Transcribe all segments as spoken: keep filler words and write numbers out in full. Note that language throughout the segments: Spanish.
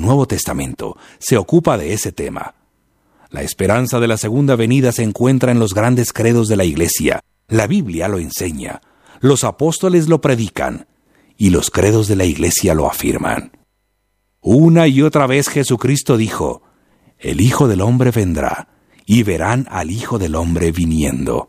Nuevo Testamento se ocupa de ese tema. La esperanza de la segunda venida se encuentra en los grandes credos de la Iglesia. La Biblia lo enseña, los apóstoles lo predican, y los credos de la Iglesia lo afirman. Una y otra vez Jesucristo dijo: el Hijo del Hombre vendrá, y verán al Hijo del Hombre viniendo.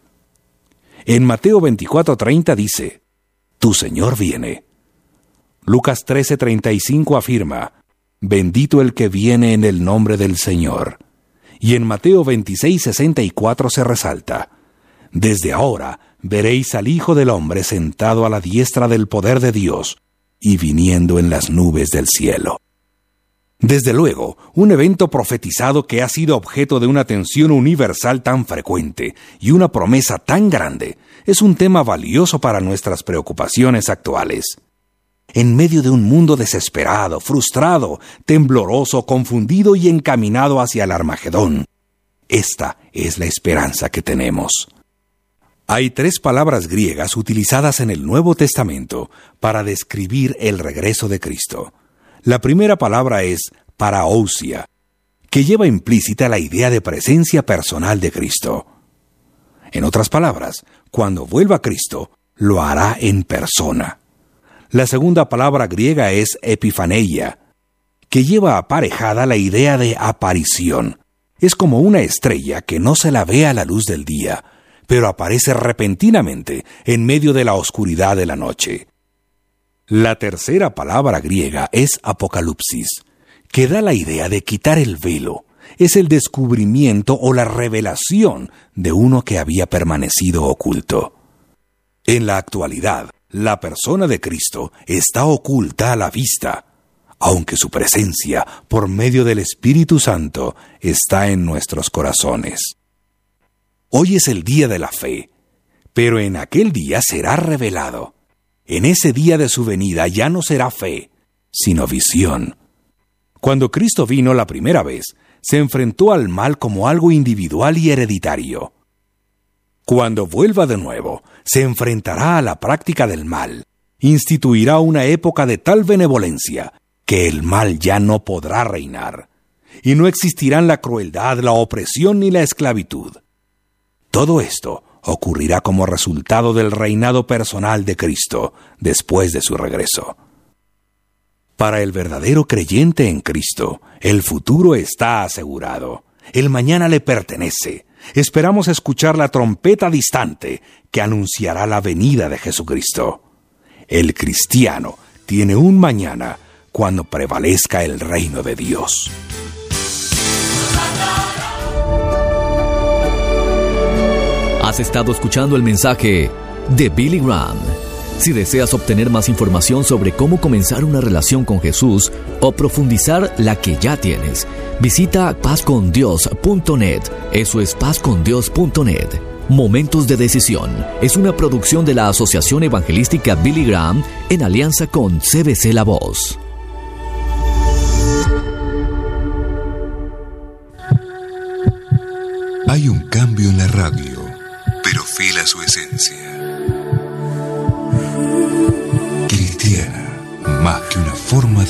En Mateo veinticuatro treinta dice: tu Señor viene. Lucas trece treinta y cinco afirma: bendito el que viene en el nombre del Señor. Y en Mateo veintiséis sesenta y cuatro se resalta: desde ahora veréis al Hijo del Hombre sentado a la diestra del poder de Dios y viniendo en las nubes del cielo. Desde luego, un evento profetizado que ha sido objeto de una atención universal tan frecuente y una promesa tan grande es un tema valioso para nuestras preocupaciones actuales. En medio de un mundo desesperado, frustrado, tembloroso, confundido y encaminado hacia el Armagedón, esta es la esperanza que tenemos. Hay tres palabras griegas utilizadas en el Nuevo Testamento para describir el regreso de Cristo. La primera palabra es parousia, que lleva implícita la idea de presencia personal de Cristo. En otras palabras, cuando vuelva Cristo, lo hará en persona. La segunda palabra griega es epifaneia, que lleva aparejada la idea de aparición. Es como una estrella que no se la ve a la luz del día, pero aparece repentinamente en medio de la oscuridad de la noche. La tercera palabra griega es apocalipsis, que da la idea de quitar el velo. Es el descubrimiento o la revelación de uno que había permanecido oculto. En la actualidad, la persona de Cristo está oculta a la vista, aunque su presencia, por medio del Espíritu Santo, está en nuestros corazones. Hoy es el día de la fe, pero en aquel día será revelado. En ese día de su venida ya no será fe, sino visión. Cuando Cristo vino la primera vez, se enfrentó al mal como algo individual y hereditario. Cuando vuelva de nuevo, se enfrentará a la práctica del mal. Instituirá una época de tal benevolencia que el mal ya no podrá reinar, y no existirán la crueldad, la opresión ni la esclavitud. Todo esto ocurrirá como resultado del reinado personal de Cristo después de su regreso. Para el verdadero creyente en Cristo, el futuro está asegurado. El mañana le pertenece. Esperamos escuchar la trompeta distante que anunciará la venida de Jesucristo. El cristiano tiene un mañana cuando prevalezca el reino de Dios. Has estado escuchando el mensaje de Billy Graham. Si deseas obtener más información sobre cómo comenzar una relación con Jesús o profundizar la que ya tienes, visita paz con dios punto net. Eso es paz con dios punto net. Momentos de Decisión es una producción de la Asociación Evangelística Billy Graham en alianza con C B C La Voz. Hay un cambio en la radio, pero fiel a su esencia. Cristiana, más que una forma de